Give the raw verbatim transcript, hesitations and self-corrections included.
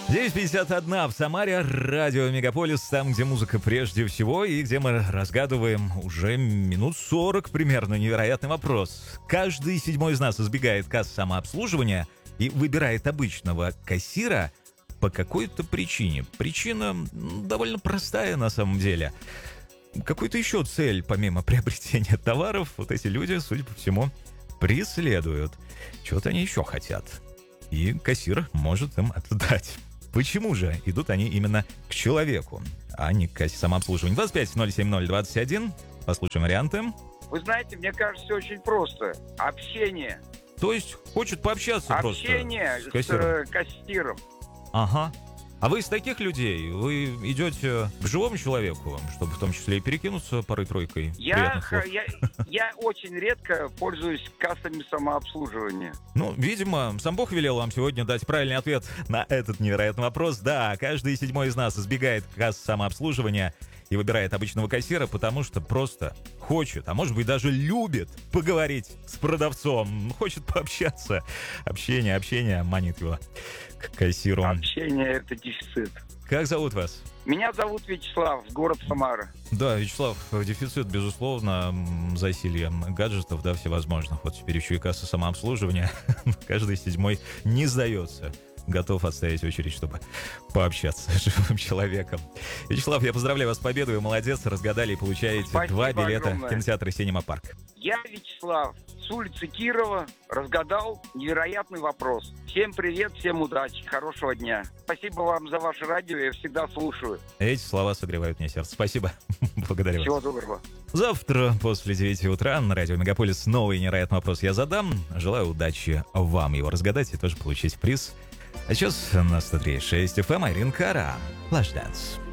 девять пятьдесят один в Самаре, радио Мегаполис, там, где музыка прежде всего, и где мы разгадываем уже минут сорок примерно невероятный вопрос. Каждый седьмой из нас избегает касс самообслуживания и выбирает обычного кассира по какой-то причине. Причина довольно простая на самом деле. Какую-то еще цель, помимо приобретения товаров, вот эти люди, судя по всему, преследуют. Чего-то они еще хотят. И кассир может им это дать. Почему же идут они именно к человеку, а не к кассе самообслуживания? двадцать пять ноль семь ноль двадцать один. Послушаем варианты. Вы знаете, мне кажется, все очень просто. Общение. То есть хочет пообщаться Общение просто с кассиром. с э, кассиром. Ага. А вы из таких людей? Вы идете к живому человеку, чтобы в том числе и перекинуться парой-тройкой Я, приятных слов? я, я очень редко пользуюсь кассами самообслуживания. Ну, видимо, сам Бог велел вам сегодня дать правильный ответ на этот невероятный вопрос. Да, каждый седьмой из нас избегает касс самообслуживания и выбирает обычного кассира, потому что просто хочет, а может быть даже любит поговорить с продавцом, хочет пообщаться. Общение, общение манит его к кассиру. Общение — это дефицит. Как зовут вас? Меня зовут Вячеслав, город Самара. Да, Вячеслав, дефицит, безусловно, м, засилье гаджетов, да, всевозможных. Вот теперь еще и касса самообслуживания. Каждый седьмой не сдается. Готов отстоять очередь, чтобы пообщаться с живым человеком. Вячеслав, я поздравляю вас с победой, вы молодец, разгадали и получаете Спасибо два билета огромное. в кинотеатр «Синема Парк». Я, Вячеслав, с улицы Кирова, разгадал невероятный вопрос. Всем привет, всем удачи, хорошего дня. Спасибо вам за ваше радио, я всегда слушаю. Эти слова согревают мне сердце. Спасибо. Благодарю вас. Всего доброго. Завтра после девяти утра на радио Мегаполис новый невероятный вопрос я задам. Желаю удачи вам его разгадать и тоже получить приз. А сейчас на сто три и шесть эф эм Ирина Кара. Flashdance.